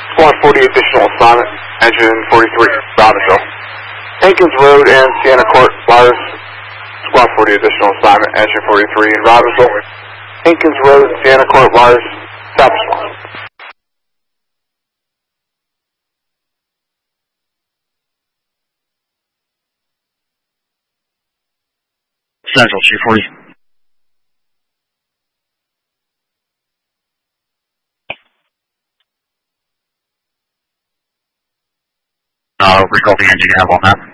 Squad 40 additional assignment, engine 43, Robbinsville. Hankins Road and Sienna Court, Lars. Squad 40 additional assignment, engine 43, Robbinsville. Hankins Road, Sienna Court, Lars. Stop response. Central 240. Recall the engine you have on that.